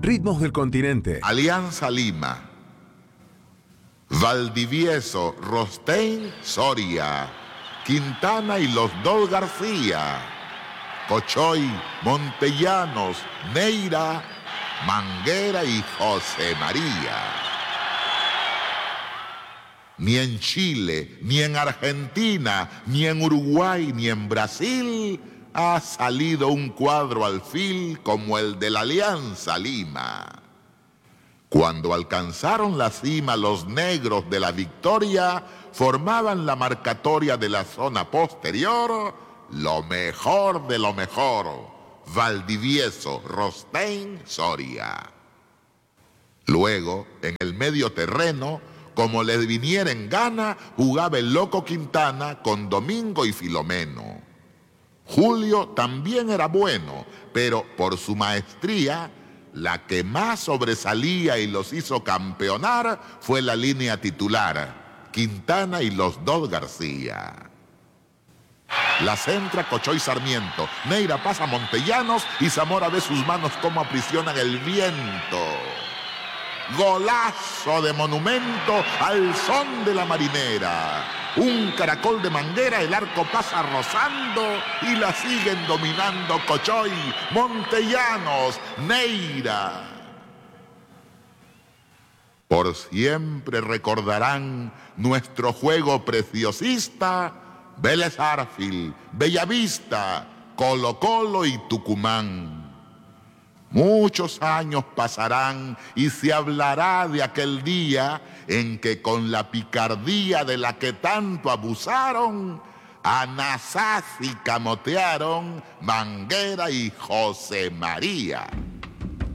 Ritmos del continente. Alianza Lima, Valdivieso, Rostein, Soria, Quintana y los dos García, Cochoy, Montellanos, Neira, Manguera y José María. Ni en Chile, ni en Argentina, ni en Uruguay, ni en Brasil ha salido un cuadro alfil como el de la Alianza Lima. Cuando alcanzaron la cima, los negros de la victoria formaban la marcatoria de la zona posterior, lo mejor de lo mejor, Valdivieso, Rostein, Soria. Luego, en el medio terreno, como les viniera en gana, jugaba el Loco Quintana con Domingo y Filomeno. Julio también era bueno, pero por su maestría, la que más sobresalía y los hizo campeonar fue la línea titular, Quintana y los dos García. La centra Cochoy Sarmiento, Neira pasa Montellanos y Zamora ve sus manos como aprisionan el viento. Golazo de monumento al son de la marinera. Un caracol de Manguera, el arco pasa rozando y la siguen dominando Cochoy, Montellanos, Neira. Por siempre recordarán nuestro juego preciosista Vélez Arfil, Bellavista, Colo Colo y Tucumán. Muchos años pasarán y se hablará de aquel día en que con la picardía de la que tanto abusaron, a Nasaz y camotearon Manguera y José María.